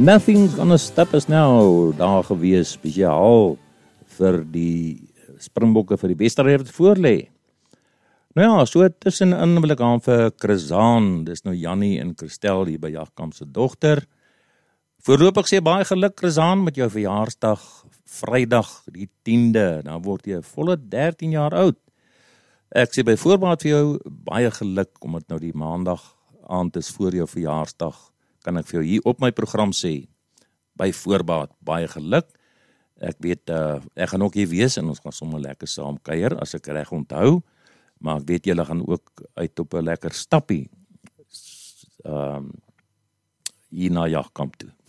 Nothing's gonna stop us now, daar gewees, spesiaal vir die Springbokke vir die wedstryd wat voorlê. Nou ja, so tussenin wil ek aan vir Chrisaan, dis nou Jannie en Christel hier by Jagkamp se dogter. Voorlopig sê baie geluk Chrisaan met jou verjaarsdag, Vrydag die 10de, dan word jy 'n volle 13 jaar oud. Ek sê by voorbaat vir jou baie geluk, omdat nou die maandag aand is voor jou verjaarsdag, kan ek vir jou hier op my program sê, by voorbaat baie geluk. Ek weet, ek gaan ook hier wees en ons gaan sommer lekker saam kuier, as ek reg onthou, maar ek weet julle gaan ook uit op 'n lekker stappie hier na Jagkamp toe.